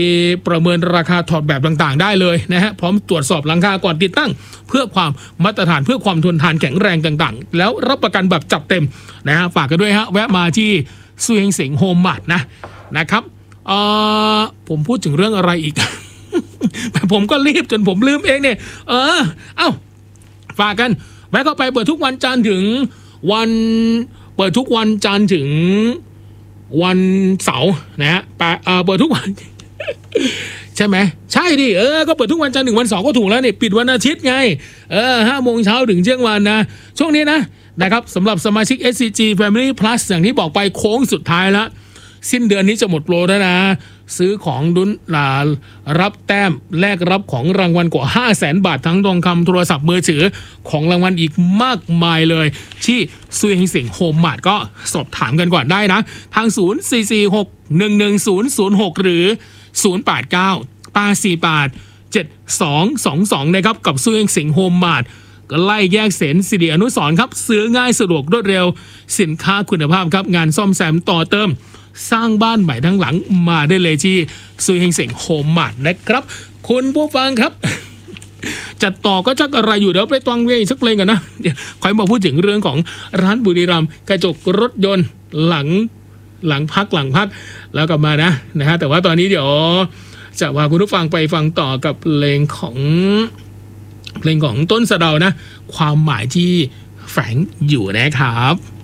ประเมินราคาถอดแบบต่างๆได้เลยนะฮะพร้อมตรวจสอบหลังคาก่อนติดตั้งเพื่อความมาตรฐานเพื่อความทนทานแข็งแรงต่างๆแล้วรับประกันแบบจัดเต็มนะฮะฝากกันด้วยฮะแวะมาที่ซูเฮงเสงโฮมมาร์ทนะครับผมพูดถึงเรื่องอะไรอีก ผมก็รีบจนผมลืมเองเนี่ยเอ้าฝากกันแวะเข้าไปเปิดทุกวันจันทร์ถึงวันเปิดทุกวันจันทร์ถึงวันเสาร์นะฮะเปิดทุกวัน ใช่ไหมใช่ดิก็เปิดทุกวันจันทร์ถึงวันเสาร์ก็ถูกแล้วนี่ปิดวันอาทิตย์ไง5 โมงเช้าถึงเที่ยงวันนะช่วงนี้นะครับสำหรับสมาชิก SCG Family Plus อย่างที่บอกไปโค้งสุดท้ายแล้วสิ้นเดือนนี้จะหมดโปรแล้วนะซื้อของดุนรับแต้มแลกรับของรางวัลกว่า 500,000 บาททั้งทองคำโทรศัพท์มือถือของรางวัลอีกมากมายเลยที่ซูเฮงเสงโฮมมาร์ทก็สอบถามกันก่อนได้นะทาง0446110006หรือ089-848-7222นะครับกับซูเฮงเสงโฮมมาร์ทก็ไล่แยกเสนสิริอนุสรณ์ครับซื้อง่ายสะดวกรวดเร็วสินค้าคุณภาพครับงานซ่อมแซมต่อเติมสร้างบ้านใหม่ทั้งหลังมาได้เลยที่ซูเฮงเสงโฮมมาร์ทนะครับคุณผู้ฟังครับจัดต่อก็ชักอะไรอยู่เดี๋ยวไปฟังเพลงสักเพลงกันนะเดี๋ยวขอมาพูดถึงเรื่องของร้านบุรีรัมย์กระจกรถยนต์หลังพักแล้วกลับมานะฮะแต่ว่าตอนนี้เดี๋ยวจะพาคุณผู้ฟังไปฟังต่อกับเพลงของต้นสะเดานะความหมายที่แฝงอยู่นะครับ